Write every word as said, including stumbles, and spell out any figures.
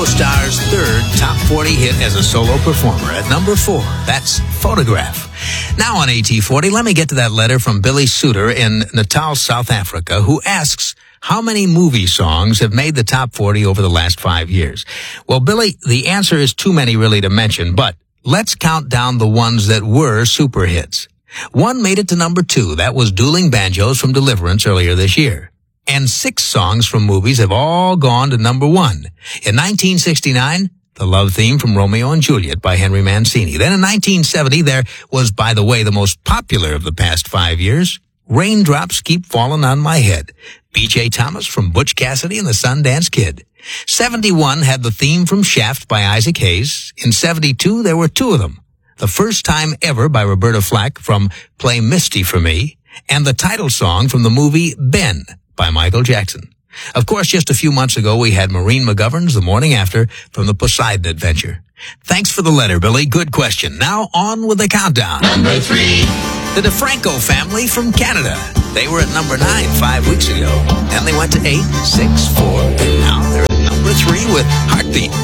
Star's third top forty hit as a solo performer at number four. That's Photograph. Now on A T forty, let me get to that letter from Billy Suter in Natal, South Africa, who asks, how many movie songs have made the top forty over the last five years? Well, Billy, the answer is too many really to mention, but let's count down the ones that were super hits. One made it to number two. That was Dueling Banjos from Deliverance earlier this year. And six songs from movies have all gone to number one. In nineteen sixty-nine, the love theme from Romeo and Juliet by Henry Mancini. Then in nineteen seventy, there was, by the way, the most popular of the past five years, Raindrops Keep Falling on My Head. B J Thomas from Butch Cassidy and the Sundance Kid. seventy-one had the theme from Shaft by Isaac Hayes. In seventy-two, there were two of them. The First Time Ever by Roberta Flack from Play Misty for Me, and the title song from the movie Ben by Michael Jackson. Of course, just a few months ago, we had Maureen McGovern's The Morning After from the Poseidon Adventure. Thanks for the letter, Billy. Good question. Now on with the countdown. Number three. The DeFranco family from Canada. They were at number nine five weeks ago. Then they went to eight, six, four, and now they're at number three with Heartbeat.